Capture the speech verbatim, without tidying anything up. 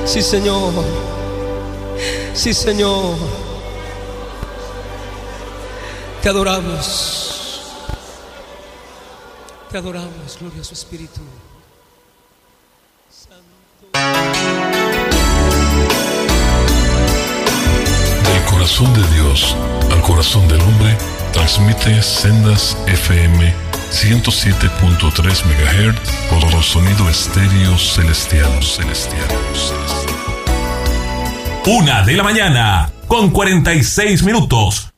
Sí, Señor. Sí, Señor. Te adoramos. Te adoramos, gloria a su Espíritu. Del corazón de Dios al corazón del hombre, transmite Sendas F M ciento siete punto tres megahertz por sonido estéreo celestial, celestial, celestial. Una de la mañana, con cuarenta y seis minutos.